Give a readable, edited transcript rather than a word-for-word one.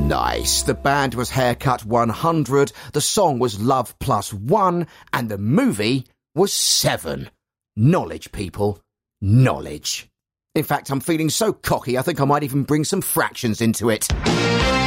Nice. The band was Haircut 100, the song was Love Plus One, and the movie was Seven. Knowledge, people. Knowledge. In fact, I'm feeling so cocky I think I might even bring some fractions into it.